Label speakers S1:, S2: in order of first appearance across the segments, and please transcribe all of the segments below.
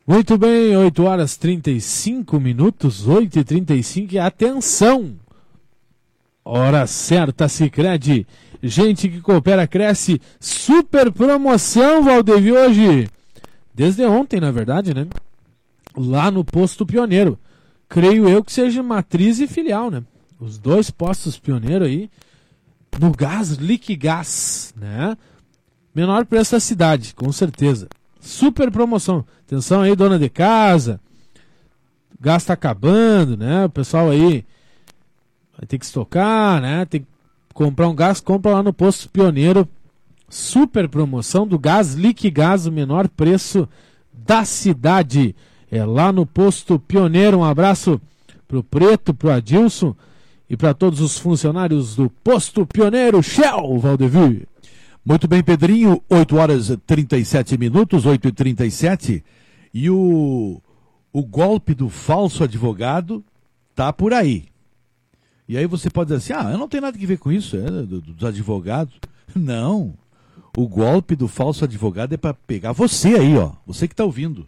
S1: Muito bem, 8 horas 35 minutos, 8h35, e atenção! Hora certa, Sicredi. Gente que coopera, cresce. Super promoção, Valdevi, hoje. Desde ontem, na verdade, né? Lá no Posto Pioneiro. Creio eu que seja matriz e filial, né? Os dois postos Pioneiro aí. No gás, Liquigás, né? Menor preço da cidade, com certeza. Super promoção. Atenção aí, dona de casa. O gás tá acabando, né? O pessoal aí vai ter que estocar, né? Tem que comprar um gás, compra lá no Posto Pioneiro. Super promoção do gás Liquigás, o menor preço da cidade. É lá no Posto Pioneiro. Um abraço pro Preto, pro Adilson e para todos os funcionários do Posto Pioneiro. Shell, Valdevi.
S2: Muito bem, Pedrinho, 8 horas e 37 minutos, 8h37, e o golpe do falso advogado tá por aí. E aí você pode dizer assim, eu não tenho nada a ver com isso, dos advogados. Não, o golpe do falso advogado é para pegar você aí, ó, você que está ouvindo,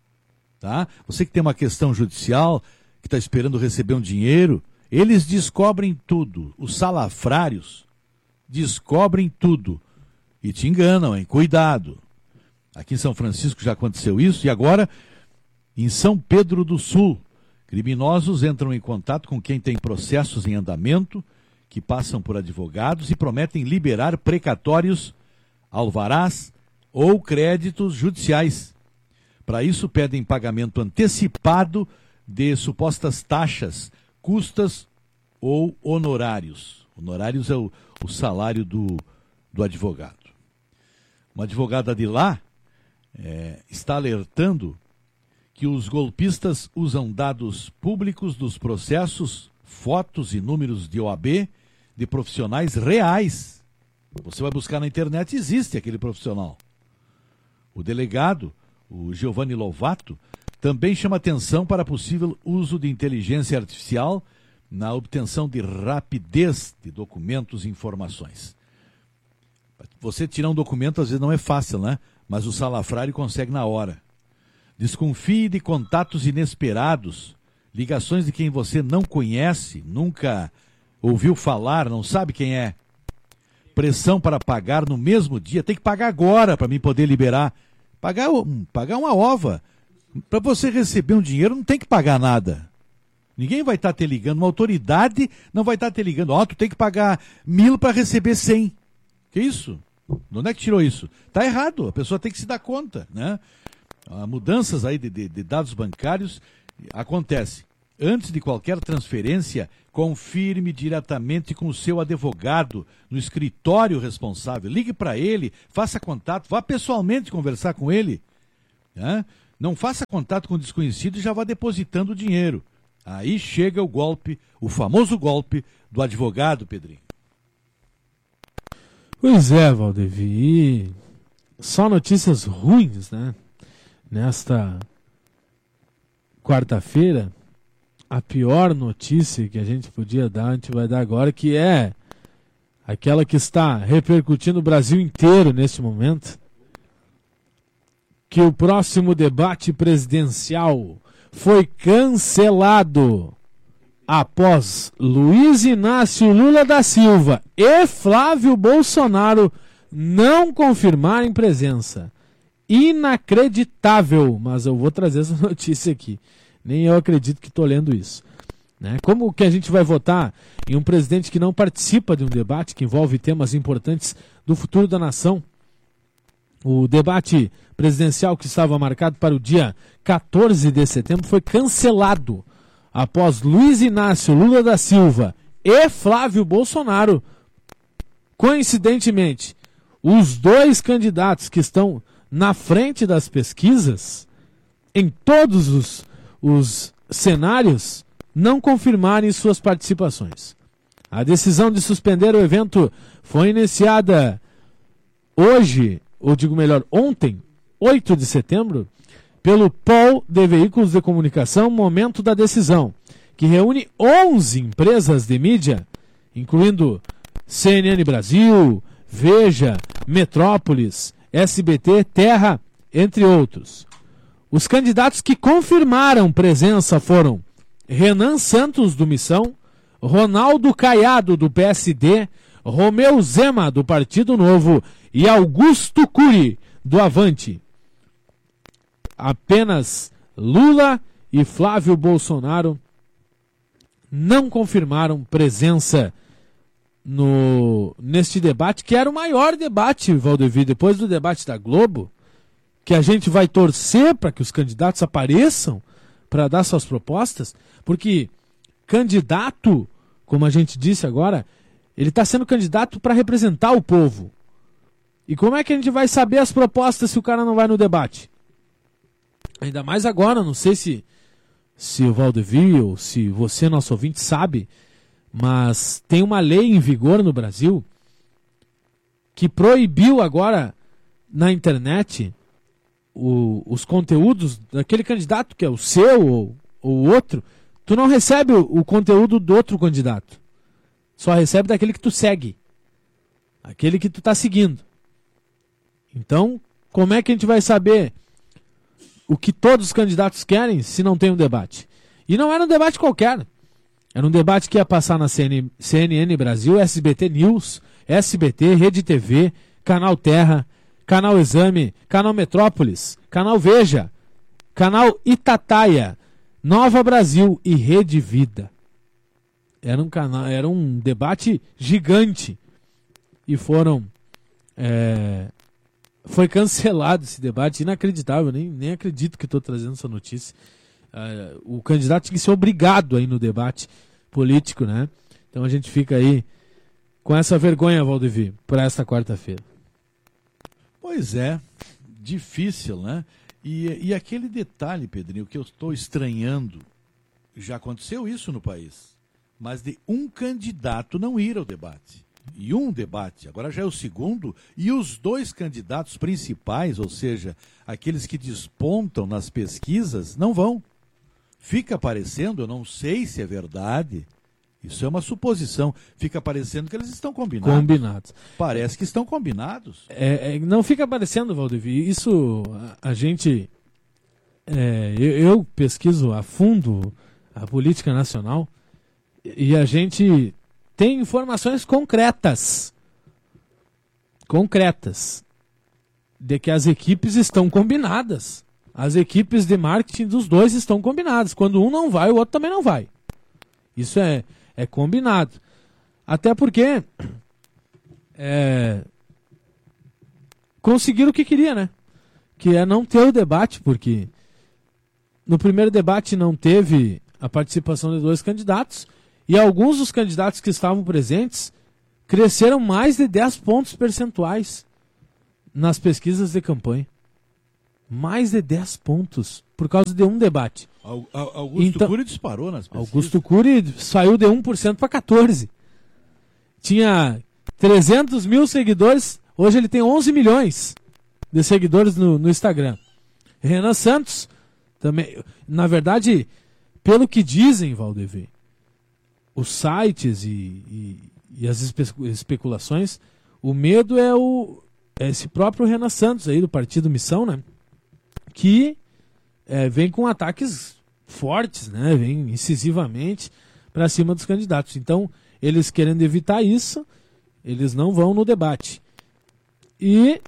S2: tá? Você que tem uma questão judicial, que está esperando receber um dinheiro, eles descobrem tudo, os salafrários descobrem tudo. E te enganam, hein? Cuidado. Aqui em São Francisco já aconteceu isso, e agora em São Pedro do Sul, criminosos entram em contato com quem tem processos em andamento, que passam por advogados e prometem liberar precatórios, alvarás ou créditos judiciais. Para isso pedem pagamento antecipado de supostas taxas, custas ou honorários. Honorários é o salário do advogado. Uma advogada de lá está alertando que os golpistas usam dados públicos dos processos, fotos e números de OAB de profissionais reais. Você vai buscar na internet, existe aquele profissional. O delegado, o Giovanni Lovato, também chama atenção para possível uso de inteligência artificial na obtenção de rapidez de documentos e informações. Você tirar um documento às vezes não é fácil, né? Mas o salafrário consegue na hora. Desconfie de contatos inesperados, ligações de quem você não conhece, nunca ouviu falar, não sabe quem é. Pressão para pagar no mesmo dia, tem que pagar agora para mim poder liberar. Pagar uma ova. Para você receber um dinheiro não tem que pagar nada. Ninguém vai estar te ligando, uma autoridade não vai estar te ligando. Tu tem que pagar 1.000 para receber 100. Que isso? De onde é que tirou isso? Está errado, a pessoa tem que se dar conta, né? Mudanças aí de dados bancários acontece. Antes de qualquer transferência, confirme diretamente com o seu advogado no escritório responsável. Ligue para ele, faça contato, vá pessoalmente conversar com ele. Né? Não faça contato com o desconhecido e já vá depositando o dinheiro. Aí chega o golpe, o famoso golpe do advogado, Pedrinho.
S1: Pois é, Valdevi, só notícias ruins, né? Nesta quarta-feira, a pior notícia que a gente podia dar, a gente vai dar agora, que é aquela que está repercutindo o Brasil inteiro neste momento, que o próximo debate presidencial foi cancelado após Luiz Inácio Lula da Silva e Flávio Bolsonaro não confirmarem presença. Inacreditável, mas eu vou trazer essa notícia aqui. Nem eu acredito que estou lendo isso. Né? Como que a gente vai votar em um presidente que não participa de um debate que envolve temas importantes do futuro da nação? O debate presidencial que estava marcado para o dia 14 de setembro foi cancelado após Luiz Inácio Lula da Silva e Flávio Bolsonaro, coincidentemente, os dois candidatos que estão na frente das pesquisas, em todos os cenários, não confirmarem suas participações. A decisão de suspender o evento foi iniciada hoje, ou digo melhor, ontem, 8 de setembro, pelo Pol de Veículos de Comunicação, momento da decisão, que reúne 11 empresas de mídia, incluindo CNN Brasil, Veja, Metrópolis, SBT, Terra, entre outros. Os candidatos que confirmaram presença foram Renan Santos, do Missão, Ronaldo Caiado, do PSD, Romeu Zema, do Partido Novo e Augusto Cury, do Avante. Apenas Lula e Flávio Bolsonaro não confirmaram presença neste debate, que era o maior debate, Valdevir, depois do debate da Globo, que a gente vai torcer para que os candidatos apareçam para dar suas propostas, porque candidato, como a gente disse agora, ele está sendo candidato para representar o povo. E como é que a gente vai saber as propostas se o cara não vai no debate? Ainda mais agora, não sei se o Valdevir ou se você, nosso ouvinte, sabe, mas tem uma lei em vigor no Brasil que proibiu agora na internet os conteúdos daquele candidato que é o seu ou o outro. Tu não recebe o conteúdo do outro candidato, só recebe daquele que tu segue, aquele que tu tá seguindo. Então, como é que a gente vai saber o que todos os candidatos querem se não tem um debate? E não era um debate qualquer. Era um debate que ia passar na CNN Brasil, SBT News, SBT, Rede TV, Canal Terra, Canal Exame, Canal Metrópolis, Canal Veja, Canal Itataia, Nova Brasil e Rede Vida. Era um debate gigante. E foi cancelado esse debate, inacreditável, nem acredito que estou trazendo essa notícia. O candidato tinha que ser obrigado a ir no debate político, né? Então a gente fica aí com essa vergonha, Valdevir, para esta quarta-feira.
S2: Pois é, difícil, né? E aquele detalhe, Pedrinho, que eu estou estranhando, já aconteceu isso no país, mas de um candidato não ir ao debate. E um debate, agora já é o segundo, e os dois candidatos principais, ou seja, aqueles que despontam nas pesquisas, não vão. Fica parecendo, eu não sei se é verdade, isso é uma suposição, fica parecendo que eles estão combinados. Parece que estão combinados.
S1: Não fica parecendo, Valdevir, isso a gente... eu pesquiso a fundo a política nacional e a gente tem informações concretas de que as equipes estão combinadas. As equipes de marketing dos dois estão combinadas. Quando um não vai, o outro também não vai. Isso é combinado. Até porque conseguiram o que queria, né? Que é não ter o debate, porque no primeiro debate não teve a participação de dois candidatos e alguns dos candidatos que estavam presentes cresceram mais de 10 pontos percentuais nas pesquisas de campanha. Mais de 10 pontos por causa de um debate.
S2: Augusto Cury disparou nas pesquisas.
S1: Augusto Cury saiu de 1% para 14%. Tinha 300 mil seguidores, hoje ele tem 11 milhões de seguidores no Instagram. Renan Santos também, na verdade, pelo que dizem, Valdevir, os sites e as especulações, o medo é esse próprio Renan Santos aí do Partido Missão, né? Que vem com ataques fortes, né? Vem incisivamente para cima dos candidatos. Então, eles querendo evitar isso, eles não vão no debate. E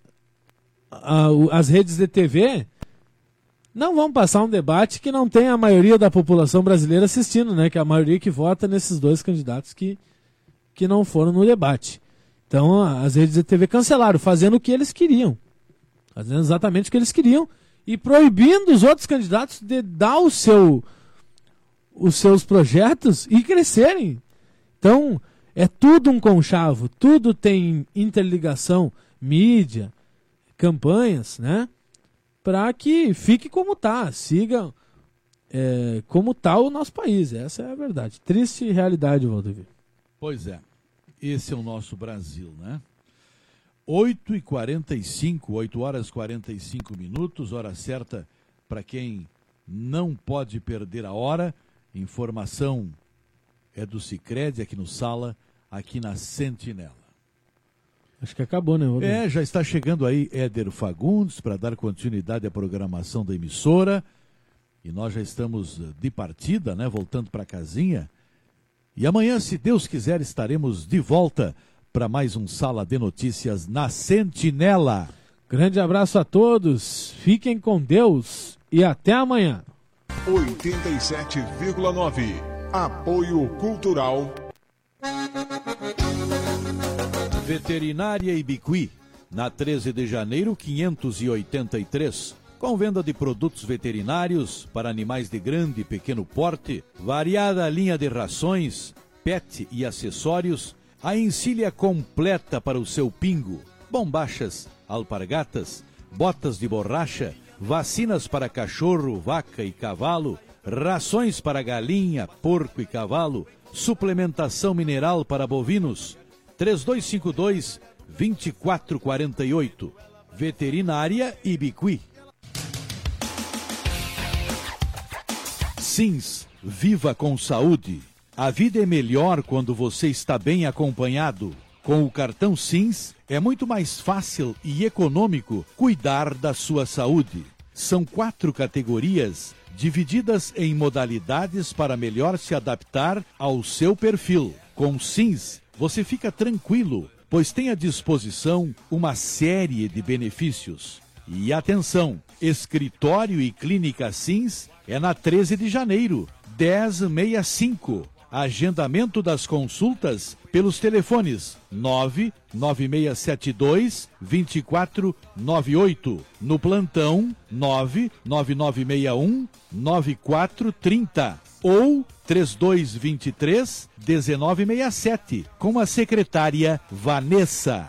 S1: as redes de TV não vão passar um debate que não tem a maioria da população brasileira assistindo, né? Que é a maioria que vota nesses dois candidatos que não foram no debate. Então, as redes de TV cancelaram, fazendo o que eles queriam. Fazendo exatamente o que eles queriam e proibindo os outros candidatos de dar os seus projetos e crescerem. Então, é tudo um conchavo, tudo tem interligação, mídia, campanhas, né? Para que fique como está, siga como está o nosso país. Essa é a verdade. Triste realidade, Valdevir.
S2: Pois é, esse é o nosso Brasil, né? 8h45, 8h45, hora certa para quem não pode perder a hora. Informação é do Sicredi aqui no Sala, aqui na Sentinela.
S1: Acho que acabou, né, Rodrigo?
S2: Já está chegando aí Éder Fagundes para dar continuidade à programação da emissora. E nós já estamos de partida, né? Voltando para casinha. E amanhã, se Deus quiser, estaremos de volta para mais um Sala de Notícias na Sentinela.
S1: Grande abraço a todos, fiquem com Deus e até amanhã.
S3: 87,9 Apoio Cultural.
S2: Veterinária Ibiqui, na 13 de janeiro, 583. Com venda de produtos veterinários para animais de grande e pequeno porte, variada linha de rações, pet e acessórios, a encilha completa para o seu pingo, bombachas, alpargatas, botas de borracha, vacinas para cachorro, vaca e cavalo, rações para galinha, porco e cavalo, suplementação mineral para bovinos. 3252-2448. Veterinária Ibiqui. Sims, viva com saúde. A vida é melhor quando você está bem acompanhado. Com o cartão Sims, é muito mais fácil e econômico cuidar da sua saúde. São 4 categorias, divididas em modalidades para melhor se adaptar ao seu perfil. Com Sims, você fica tranquilo, pois tem à disposição uma série de benefícios. E atenção, escritório e clínica Sims é na 13 de janeiro, 1065. Agendamento das consultas pelos telefones 99672-2498. No plantão 99961-9430. Ou 3223-1967, com a secretária Vanessa.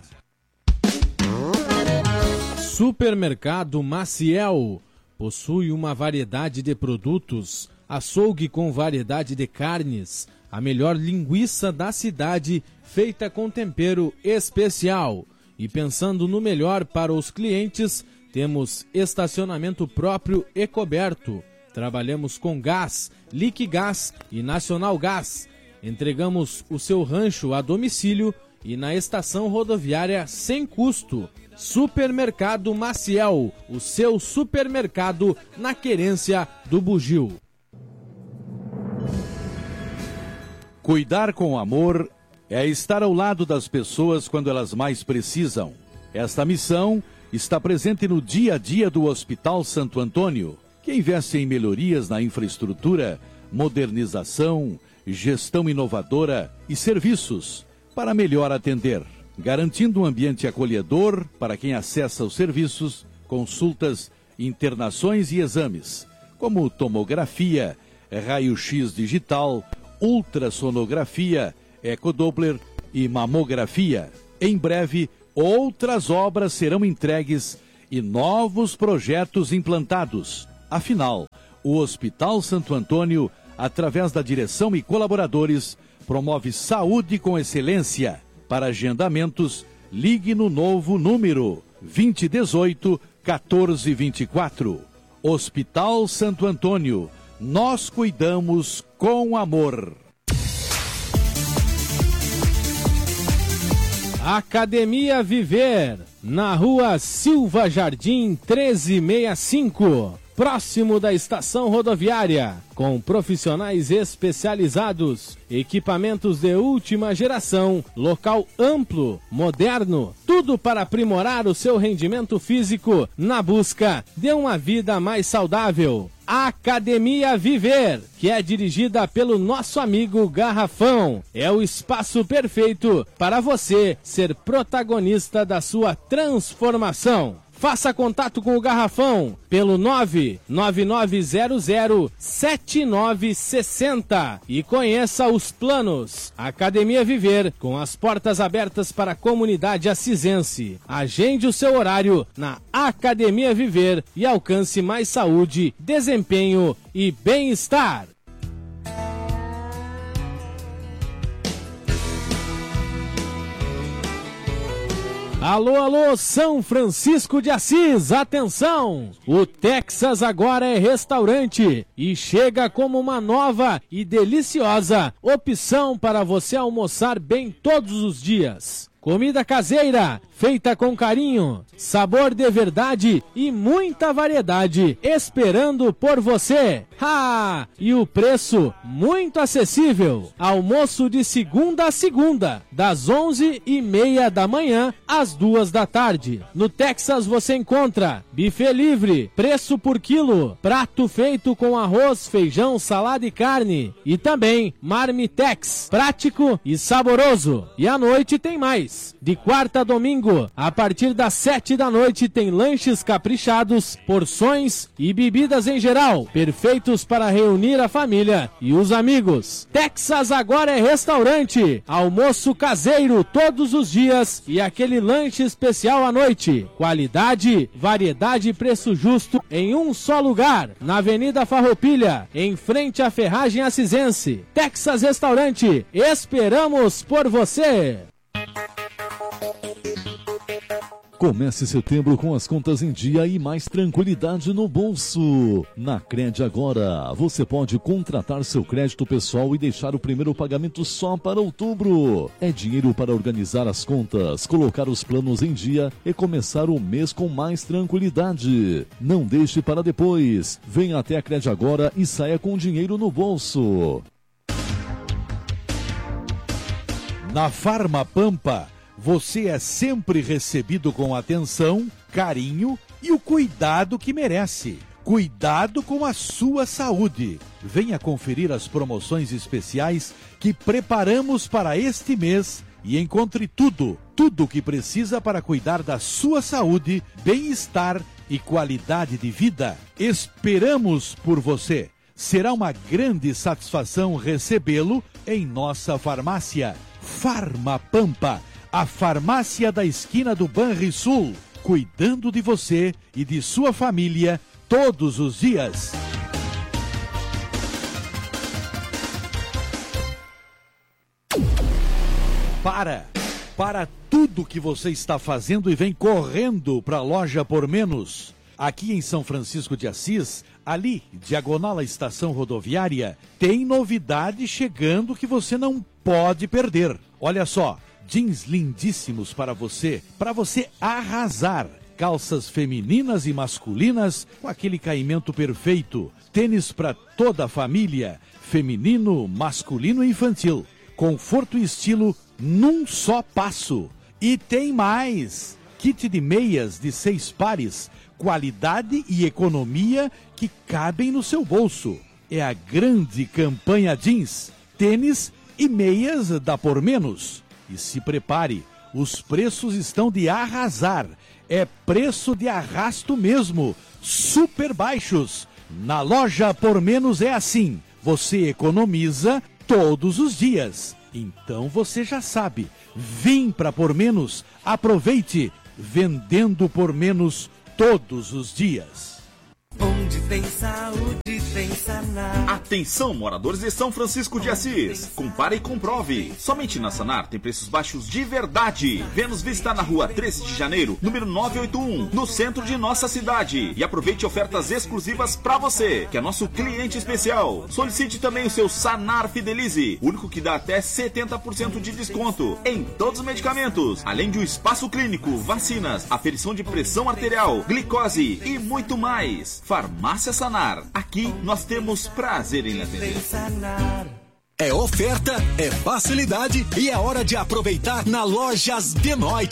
S1: Supermercado Maciel possui uma variedade de produtos, açougue com variedade de carnes, a melhor linguiça da cidade feita com tempero especial. E pensando no melhor para os clientes, temos estacionamento próprio e coberto. Trabalhamos com gás, Liquigás e Nacional Gás. Entregamos o seu rancho a domicílio e na estação rodoviária sem custo. Supermercado Maciel, o seu supermercado na querência do Bugio.
S2: Cuidar com amor é estar ao lado das pessoas quando elas mais precisam. Esta missão está presente no dia a dia do Hospital Santo Antônio, que investe em melhorias na infraestrutura, modernização, gestão inovadora e serviços para melhor atender, garantindo um ambiente acolhedor para quem acessa os serviços, consultas, internações e exames, como tomografia, raio-x digital, ultrassonografia, ecodoppler e mamografia. Em breve, outras obras serão entregues e novos projetos implantados. Afinal, o Hospital Santo Antônio, através da direção e colaboradores, promove saúde com excelência. Para agendamentos, ligue no novo número 2018-1424. Hospital Santo Antônio, nós cuidamos com amor.
S1: Academia Viver, na rua Silva Jardim 1365, próximo da estação rodoviária, com profissionais especializados, equipamentos de última geração, local amplo, moderno, tudo para aprimorar o seu rendimento físico na busca de uma vida mais saudável. Academia Viver, que é dirigida pelo nosso amigo Garrafão, é o espaço perfeito para você ser protagonista da sua transformação. Faça contato com o Garrafão pelo 999007960 e conheça os planos. Academia Viver, com as portas abertas para a comunidade acisense. Agende o seu horário na Academia Viver e alcance mais saúde, desempenho e bem-estar. Alô, alô, São Francisco de Assis, atenção! O Texas agora é restaurante e chega como uma nova e deliciosa opção para você almoçar bem todos os dias. Comida caseira, feita com carinho, sabor de verdade e muita variedade, esperando por você. E o preço muito acessível. Almoço de segunda a segunda, das 11h30 da manhã às 2 da tarde. No Texas você encontra buffet livre, preço por quilo, prato feito com arroz, feijão, salada e carne. E também Marmitex, prático e saboroso. E à noite tem mais. De quarta a domingo, a partir das 7 da noite tem lanches caprichados, porções e bebidas em geral, perfeitos para reunir a família e os amigos. Texas agora é restaurante, almoço caseiro todos os dias e aquele lanche especial à noite. Qualidade, variedade e preço justo em um só lugar, na Avenida Farroupilha, em frente à Ferragem Assisense. Texas Restaurante, esperamos por você!
S4: Comece setembro com as contas em dia e mais tranquilidade no bolso. Na Cred Agora, você pode contratar seu crédito pessoal e deixar o primeiro pagamento só para outubro. É dinheiro para organizar as contas, colocar os planos em dia e começar o mês com mais tranquilidade. Não deixe para depois. Venha até a Cred Agora e saia com dinheiro no bolso.
S2: Na Farmapampa, você é sempre recebido com atenção, carinho e o cuidado que merece. Cuidado com a sua saúde. Venha conferir as promoções especiais que preparamos para este mês e encontre tudo o que precisa para cuidar da sua saúde, bem-estar e qualidade de vida. Esperamos por você. Será uma grande satisfação recebê-lo em nossa farmácia. Farmapampa, a farmácia da esquina do Banrisul, cuidando de você e de sua família todos os dias. Para tudo que você está fazendo e vem correndo para a Loja Por Menos. Aqui em São Francisco de Assis, ali, diagonal à estação rodoviária, tem novidade chegando que você não pode perder. Olha só, jeans lindíssimos para você arrasar. Calças femininas e masculinas com aquele caimento perfeito. Tênis para toda a família, feminino, masculino e infantil. Conforto e estilo num só passo. E tem mais! Kit de meias de 6 pares, qualidade e economia que cabem no seu bolso. É a grande campanha jeans, tênis e meias da Por Menos. E se prepare, os preços estão de arrasar. É preço de arrasto mesmo, super baixos. Na Loja Por Menos é assim, você economiza todos os dias. Então você já sabe, vem para Por Menos, aproveite, vendendo por menos todos os dias.
S5: Onde tem saúde, tem Sanar.
S6: Atenção, moradores de São Francisco de Assis. Compare e comprove. Somente na Sanar tem preços baixos de verdade. Venha nos visitar na rua 13 de janeiro, número 981, no centro de nossa cidade. E aproveite ofertas exclusivas para você, que é nosso cliente especial. Solicite também o seu Sanar Fidelize, único que dá até 70% de desconto em todos os medicamentos, além de um espaço clínico, vacinas, aferição de pressão arterial, glicose e muito mais. Farmácia Sanar. Aqui nós temos prazer em atender.
S7: É oferta, é facilidade e é hora de aproveitar na Lojas de Noite.